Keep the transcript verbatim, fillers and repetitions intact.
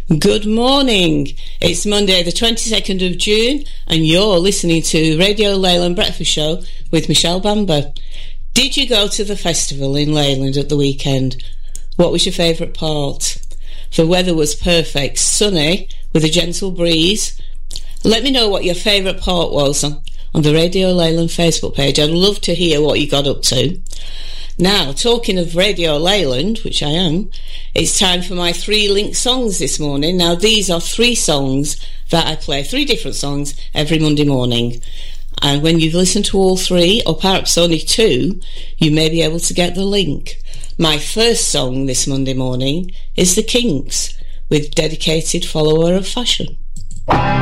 Good morning. It's Monday the twenty-second of June and you're listening to Radio Leyland Breakfast Show with Michelle Bamber. Did you go to the festival in Leyland at the weekend? What was your favourite part? The weather was perfect, sunny with a gentle breeze. Let me know what your favourite part was on, on the Radio Leyland Facebook page. I'd love to hear what you got up to. Now, talking of Radio Leyland, which I am, it's time for my three link songs this morning. Now, these are three songs that I play, three different songs every Monday morning. And when you've listened to all three, or perhaps only two, you may be able to get the link. My first song this Monday morning is The Kinks with Dedicated Follower of Fashion.